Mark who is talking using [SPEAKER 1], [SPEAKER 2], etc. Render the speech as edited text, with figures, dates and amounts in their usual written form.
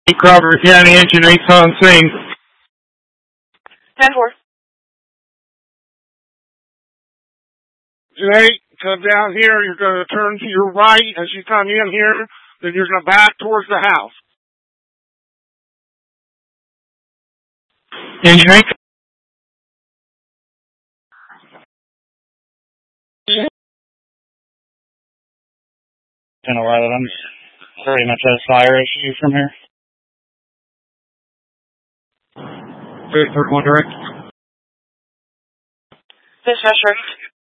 [SPEAKER 1] Crawford County Engine 8 on scene.
[SPEAKER 2] 10-4.
[SPEAKER 1] Engine 8, come down here. You're going to turn to your right as you come in here. Then you're going to back towards the house. Engine 8.
[SPEAKER 3] Kind of aware that I'm pretty much has fire issues from here.
[SPEAKER 1] 31 direct.
[SPEAKER 2] Dispatch direct.